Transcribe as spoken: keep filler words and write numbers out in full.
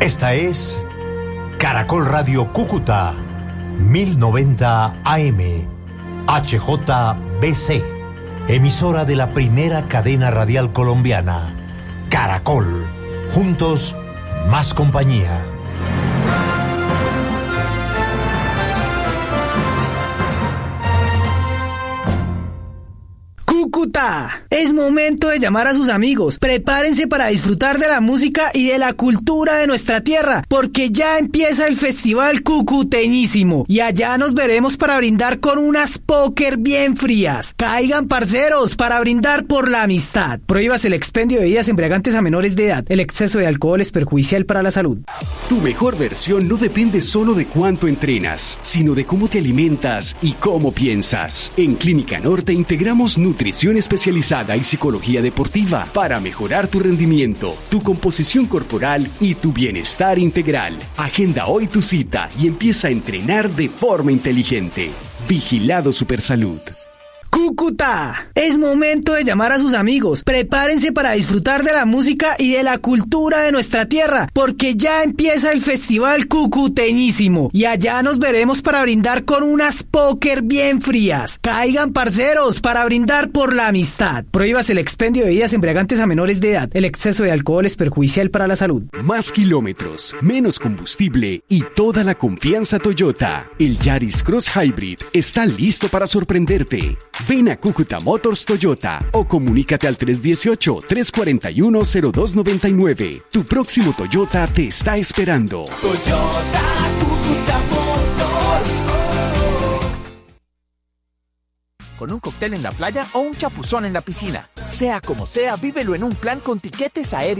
Esta es Caracol Radio Cúcuta, mil noventa A M, H J B C, emisora de la primera cadena radial colombiana, Caracol. Juntos, más compañía. Cúcuta, es momento de llamar a sus amigos. Prepárense para disfrutar de la música y de la cultura de nuestra tierra, porque ya empieza el Festival Cucuteñísimo y allá nos veremos para brindar con unas póker bien frías. Caigan, parceros, para brindar por la amistad. Prohíbase el expendio de bebidas embriagantes a menores de edad. El exceso de alcohol es perjudicial para la salud. Tu mejor versión no depende solo de cuánto entrenas, sino de cómo te alimentas y cómo piensas. En Clínica Norte integramos nutrición especializada y psicología deportiva para mejorar tu rendimiento, tu composición corporal y tu bienestar integral. Agenda hoy tu cita y empieza a entrenar de forma inteligente. Vigilado Supersalud. Cúcuta, es momento de llamar a sus amigos. Prepárense para disfrutar de la música y de la cultura de nuestra tierra, porque ya empieza el Festival Cucuteñísimo y allá nos veremos para brindar con unas póker bien frías. Caigan, parceros, para brindar por la amistad. Prohíbase el expendio de bebidas embriagantes a menores de edad. El exceso de alcohol es perjudicial para la salud. Más kilómetros, menos combustible y toda la confianza Toyota. El Yaris Cross Hybrid está listo para sorprenderte. Ven a Cúcuta Motors Toyota o comunícate al tres uno ocho, tres cuatro uno, cero dos nueve nueve. Tu próximo Toyota te está esperando. Toyota, Cúcuta Motors. Con un cóctel en la playa o un chapuzón en la piscina. Sea como sea, vívelo en un plan con tiquetes aéreos.